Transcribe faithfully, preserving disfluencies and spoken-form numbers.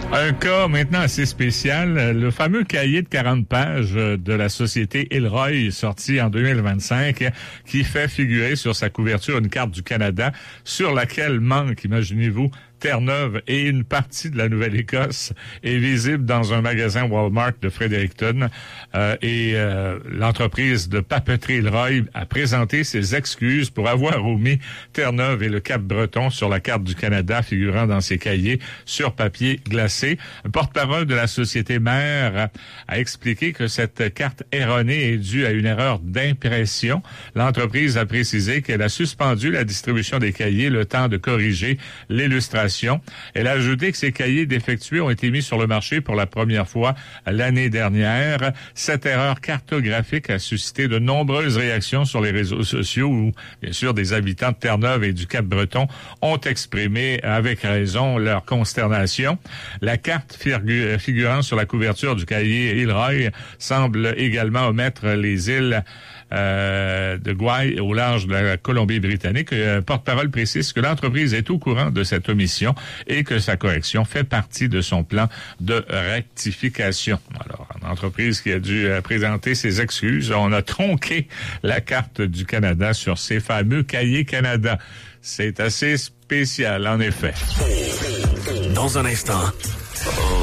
Un cas maintenant assez spécial, le fameux cahier de quarante pages de la société Ilroy, sorti en deux mille vingt-cinq, qui fait figurer sur sa couverture une carte du Canada sur laquelle manque, imaginez-vous, Terre-Neuve et une partie de la Nouvelle-Écosse est visible dans un magasin Walmart de Fredericton. Euh, et euh, l'entreprise de papeterie Ilroy a présenté ses excuses pour avoir omis Terre-Neuve et le Cap-Breton sur la carte du Canada figurant dans ses cahiers sur papier glacé. Un porte-parole de la société mère a expliqué que cette carte erronée est due à une erreur d'impression. L'entreprise a précisé qu'elle a suspendu la distribution des cahiers le temps de corriger l'illustration. Elle a ajouté que ces cahiers défectueux ont été mis sur le marché pour la première fois l'année dernière. Cette erreur cartographique a suscité de nombreuses réactions sur les réseaux sociaux où, bien sûr, des habitants de Terre-Neuve et du Cap-Breton ont exprimé avec raison leur consternation. La carte figu- figurant sur la couverture du cahier Ilroy semble également omettre les îles Euh, de Gouaille au large de la Colombie-Britannique. Un porte-parole précise que l'entreprise est au courant de cette omission et que sa correction fait partie de son plan de rectification. Alors, une entreprise qui a dû euh, présenter ses excuses. On a tronqué la carte du Canada sur ces fameux cahiers Canada. C'est assez spécial, en effet. Dans un instant...